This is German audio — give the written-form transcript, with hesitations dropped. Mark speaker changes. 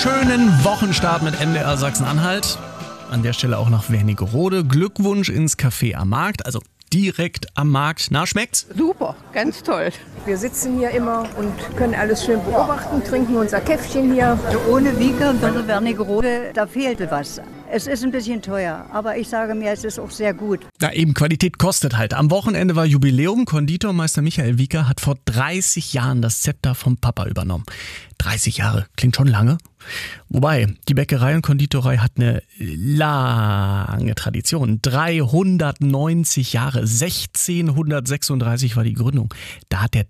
Speaker 1: schönen Wochenstart mit MDR Sachsen-Anhalt. An der Stelle auch nach Wernigerode. Glückwunsch ins Café am Markt, also direkt am Markt. Na, schmeckt's?
Speaker 2: Super, ganz toll. Wir sitzen hier immer und können alles schön beobachten, trinken unser Käffchen hier.
Speaker 3: Ohne Wieker und ohne Wernigerode, da fehlte was. Es ist ein bisschen teuer, aber ich sage mir, es ist auch sehr gut.
Speaker 1: Na eben, Qualität kostet halt. Am Wochenende war Jubiläum. Konditormeister Michael Wieker hat vor 30 Jahren das Zepter vom Papa übernommen. 30 Jahre, klingt schon lange. Wobei, die Bäckerei und Konditorei hat eine lange Tradition. 390 Jahre, 1636 war die Gründung. Da hat der